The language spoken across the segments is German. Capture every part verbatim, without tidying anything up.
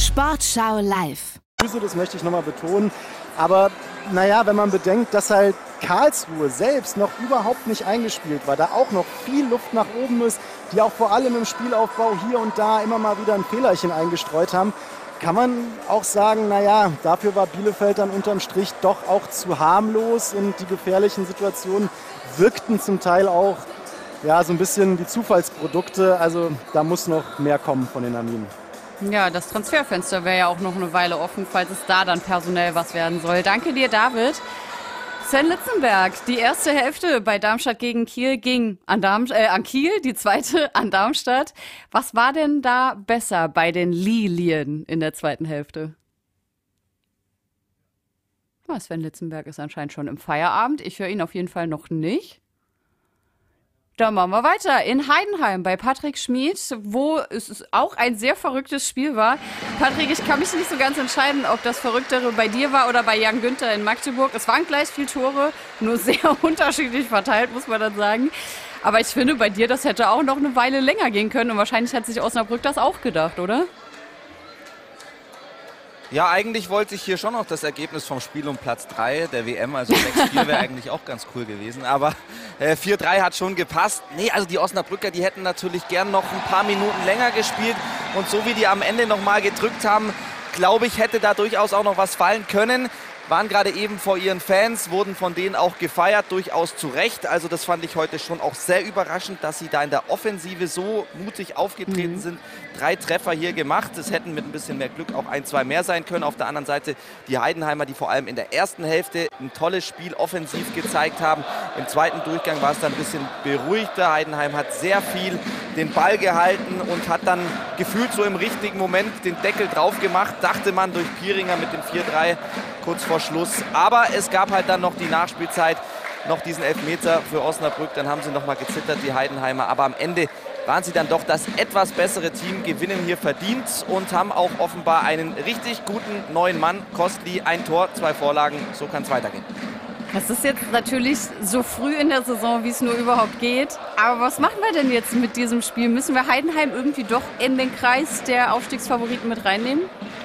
Sportschau live. Das möchte ich nochmal betonen. Aber naja, wenn man bedenkt, dass halt Karlsruhe selbst noch überhaupt nicht eingespielt war, da auch noch viel Luft nach oben ist, die auch vor allem im Spielaufbau hier und da immer mal wieder ein Fehlerchen eingestreut haben, kann man auch sagen, naja, dafür war Bielefeld dann unterm Strich doch auch zu harmlos und die gefährlichen Situationen wirkten zum Teil auch ja, so ein bisschen wie Zufallsprodukte. Also da muss noch mehr kommen von den Aminen. Ja, das Transferfenster wäre ja auch noch eine Weile offen, falls es da dann personell was werden soll. Danke dir, David. Sven Litzenberg, die erste Hälfte bei Darmstadt gegen Kiel ging an, Darm, äh, an Kiel, die zweite an Darmstadt. Was war denn da besser bei den Lilien in der zweiten Hälfte? Oh, Sven Litzenberg ist anscheinend schon im Feierabend. Ich höre ihn auf jeden Fall noch nicht. Dann machen wir weiter in Heidenheim bei Patrick Schmid, wo es auch ein sehr verrücktes Spiel war. Patrick, ich kann mich nicht so ganz entscheiden, ob das Verrücktere bei dir war oder bei Jan Günther in Magdeburg. Es waren gleich viele Tore, nur sehr unterschiedlich verteilt, muss man dann sagen. Aber ich finde, bei dir, das hätte auch noch eine Weile länger gehen können und wahrscheinlich hat sich Osnabrück das auch gedacht, oder? Ja, eigentlich wollte ich hier schon noch das Ergebnis vom Spiel um Platz drei der W M, also sechs vier wäre eigentlich auch ganz cool gewesen, aber äh, vier drei hat schon gepasst. Nee, also die Osnabrücker, die hätten natürlich gern noch ein paar Minuten länger gespielt und so wie die am Ende nochmal gedrückt haben, glaube ich, hätte da durchaus auch noch was fallen können. Waren gerade eben vor ihren Fans, wurden von denen auch gefeiert, durchaus zu Recht. Also das fand ich heute schon auch sehr überraschend, dass sie da in der Offensive so mutig aufgetreten mhm. sind. Drei Treffer hier gemacht. Es hätten mit ein bisschen mehr Glück auch ein, zwei mehr sein können. Auf der anderen Seite die Heidenheimer, die vor allem in der ersten Hälfte ein tolles Spiel offensiv gezeigt haben. Im zweiten Durchgang war es dann ein bisschen beruhigter. Heidenheim hat sehr viel den Ball gehalten und hat dann gefühlt so im richtigen Moment den Deckel drauf gemacht. Dachte man durch Pieringer mit dem vier drei kurz vor Schluss. Aber es gab halt dann noch die Nachspielzeit, noch diesen Elfmeter für Osnabrück. Dann haben sie noch mal gezittert, die Heidenheimer. Aber am Ende waren sie dann doch das etwas bessere Team, gewinnen hier verdient und haben auch offenbar einen richtig guten neuen Mann. Kostli, ein Tor, zwei Vorlagen. So kann es weitergehen. Das ist jetzt natürlich so früh in der Saison, wie es nur überhaupt geht. Aber was machen wir denn jetzt mit diesem Spiel? Müssen wir Heidenheim irgendwie doch in den Kreis der Aufstiegsfavoriten mit reinnehmen?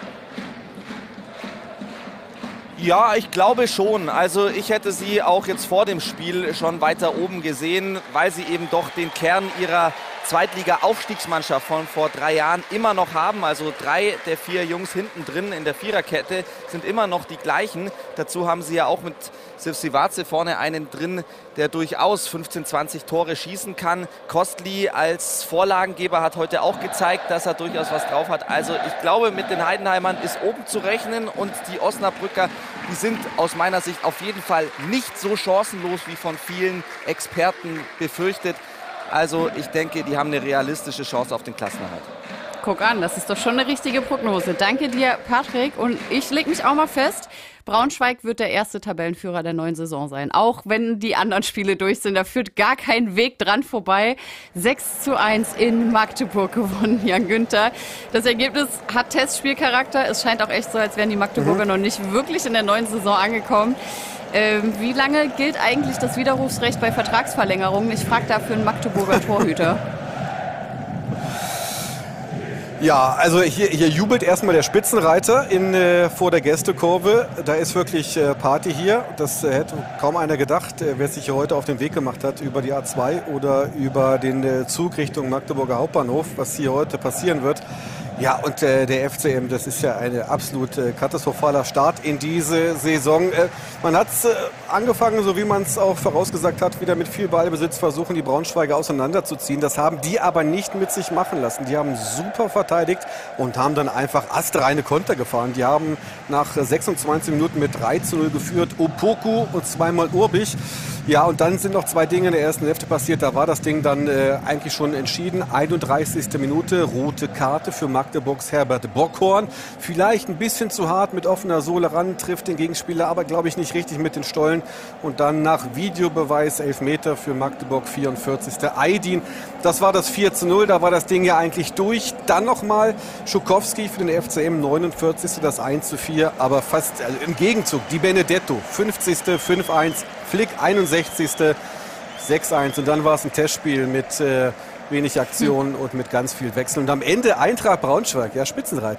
Ja, ich glaube schon. Also ich hätte sie auch jetzt vor dem Spiel schon weiter oben gesehen, weil sie eben doch den Kern ihrer Zweitliga-Aufstiegsmannschaft von vor drei Jahren immer noch haben. Also drei der vier Jungs hinten drin in der Viererkette sind immer noch die gleichen. Dazu haben sie ja auch mit Sivsivace vorne einen drin, der durchaus fünfzehn, zwanzig Tore schießen kann. Kostli als Vorlagengeber hat heute auch gezeigt, dass er durchaus was drauf hat. Also ich glaube, mit den Heidenheimern ist oben zu rechnen und die Osnabrücker, die sind aus meiner Sicht auf jeden Fall nicht so chancenlos wie von vielen Experten befürchtet. Also ich denke, die haben eine realistische Chance auf den Klassenerhalt. Guck an, das ist doch schon eine richtige Prognose. Danke dir, Patrick. Und ich lege mich auch mal fest, Braunschweig wird der erste Tabellenführer der neuen Saison sein. Auch wenn die anderen Spiele durch sind, da führt gar kein Weg dran vorbei. sechs zu eins in Magdeburg gewonnen, Jan Günther. Das Ergebnis hat Testspielcharakter. Es scheint auch echt so, als wären die Magdeburger mhm. noch nicht wirklich in der neuen Saison angekommen. Ähm, wie lange gilt eigentlich das Widerrufsrecht bei Vertragsverlängerungen? Ich frage dafür einen Magdeburger Torhüter. Ja, also hier, hier jubelt erstmal der Spitzenreiter in, äh, vor der Gästekurve. Da ist wirklich äh, Party hier. Das äh, hätte kaum einer gedacht, äh, wer sich hier heute auf den Weg gemacht hat über die A zwei oder über den äh, Zug Richtung Magdeburger Hauptbahnhof, was hier heute passieren wird. Ja, und äh, der F C M, das ist ja ein absolut äh, katastrophaler Start in diese Saison. Äh, man hat äh, angefangen, so wie man es auch vorausgesagt hat, wieder mit viel Ballbesitz versuchen, die Braunschweiger auseinanderzuziehen. Das haben die aber nicht mit sich machen lassen. Die haben super verteidigt und haben dann einfach astreine Konter gefahren. Die haben nach sechsundzwanzig Minuten mit drei zu null geführt. Opoku und zweimal Urbich. Ja, und dann sind noch zwei Dinge in der ersten Hälfte passiert. Da war das Ding dann äh, eigentlich schon entschieden. einunddreißigste Minute, rote Karte für Magdeburgs Herbert Bockhorn. Vielleicht ein bisschen zu hart mit offener Sohle ran, trifft den Gegenspieler, aber glaube ich nicht richtig mit den Stollen. Und dann nach Videobeweis Elfmeter für Magdeburg, vierundvierzigste Aydin. Das war das vier zu null, da war das Ding ja eigentlich durch. Dann nochmal Schukowski für den F C M, neunundvierzigste das eins zu vier. Aber fast also im Gegenzug, Di Benedetto, fünfzigste fünf eins. Flick, einundsechzigste sechs eins. Und dann war es ein Testspiel mit äh, wenig Aktion und mit ganz viel Wechsel. Und am Ende Eintracht Braunschweig, ja, Spitzenreiter.